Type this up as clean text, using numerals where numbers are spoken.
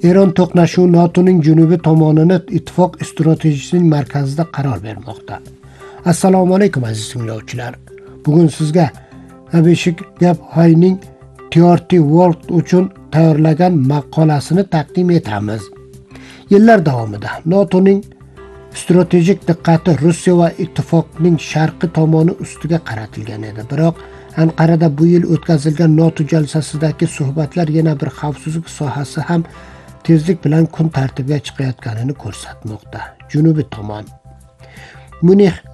Eron to'qnashuvi NATOning janubiy tomonini ittifoq strategiyasining markazida qaror bermoqda. Assalomu alaykum aziz tinglovchilar. Bugun sizga Abhishek Gabhayning TRT World uchun tayyorlagan maqolasini taqdim etamiz. Yillar davomida NATOning strategik diqqati Rossiya va ittifoqning sharqiy tomoni ustiga qaratilgan edi. Biroq Anqarada bu yil o'tkazilgan NATO jalsasidagi suhbatlar yana bir xavfsizlik sohasi ham tezlik bilan kun tartibiga chiqayotganini ko'rsatmoqda. Janubiy tomon. Munih